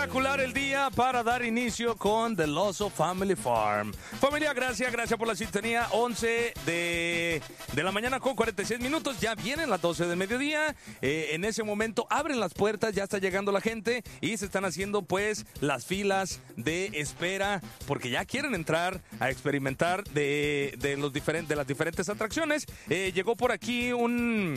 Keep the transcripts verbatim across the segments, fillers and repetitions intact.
espectacular el día para dar inicio con The Loso Family Farm. Familia, gracias, gracias por la sintonía. once de, de la mañana con cuarenta y seis minutos. Ya vienen las doce del mediodía. Eh, en ese momento abren las puertas, ya está llegando la gente y se están haciendo pues las filas de espera porque ya quieren entrar a experimentar de, de, los diferentes, de las diferentes atracciones. Eh, llegó por aquí un,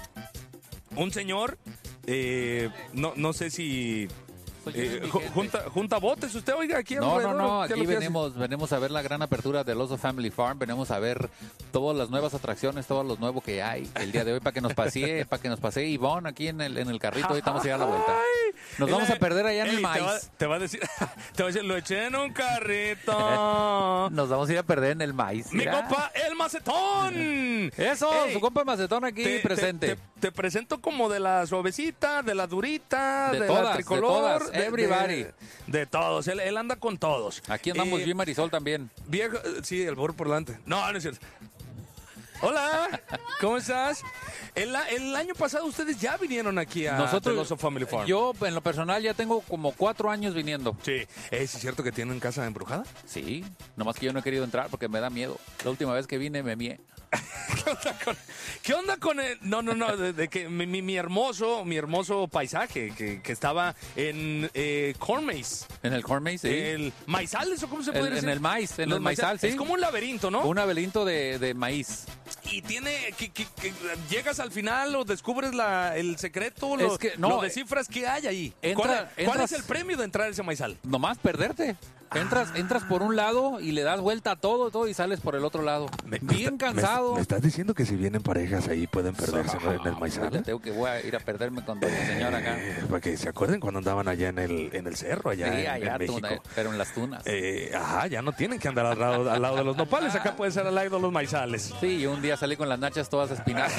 un señor, eh, no, no sé si... Eh, junta, junta botes usted, oiga, aquí No, no, no, aquí que venimos, venimos a ver la gran apertura del Loso Family Farm, venimos a ver todas las nuevas atracciones, todo lo nuevo que hay el día de hoy para que nos pasee, para que nos pasee Ivonne aquí en el, en el carrito, ahorita vamos a ir a la vuelta. Nos vamos a perder allá en Ey, el maíz. Te va, te va a decir, te va a decir, lo eché en un carrito. Nos vamos a ir a perder en el maíz. Mi mira. compa, el macetón. Eso, Ey, su compa macetón aquí te, presente. Te, te, te presento como de la suavecita, de la durita, De de, todas, la de tricolor. todas, everybody. De, de todos, él, él anda con todos. Aquí andamos Eh, yo y Marisol también. Viejo, sí, el burro por delante. No, no es cierto. Hola, ¿cómo estás? El, el año pasado ustedes ya vinieron aquí a Nosotros, The Loso Family Farm. Yo, en lo personal, ya tengo como cuatro años viniendo. Sí. ¿Es cierto que tienen casa embrujada? Sí, nomás que yo no he querido entrar porque me da miedo. La última vez que vine me mié. ¿Qué onda con, ¿qué onda con el...? No, no, no, de, de que mi, mi, mi hermoso mi hermoso paisaje que, que estaba en eh, Corn Maze. En el corn maze, sí. El maizal, ¿eso cómo se El- puede en decir? el maíz, en Los el maizal, sí. Es como un laberinto, ¿no? Un laberinto de, de maíz. Y tiene... Que, que, que llegas al final o descubres la, el secreto, lo, Es que, no, lo descifras, ¿qué hay ahí? entra- ¿Cuál, cuál entras- es el premio de entrar a ese maizal? Nomás perderte. Entras, entras por un lado y le das vuelta a todo, todo y sales por el otro lado. Bien cansado. ¿Me, me estás diciendo que si vienen parejas ahí pueden perderse en el Ya maizal? tengo que voy a ir a perderme con doña señora acá. Eh, para que se acuerden cuando andaban allá en el, en el cerro, allá Sí, en, allá, en México. tuna- pero en las tunas. Eh, ajá, ya no tienen que andar al lado, al lado de los nopales. Acá puede ser al lado de los maizales. Sí, yo un día salí con las nachas todas espinazas.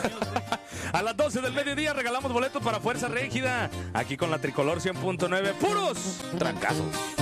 A las doce del mediodía regalamos boletos para Fuerza Régida. Aquí con la Tricolor cien punto nueve. ¡Puros Trancazos.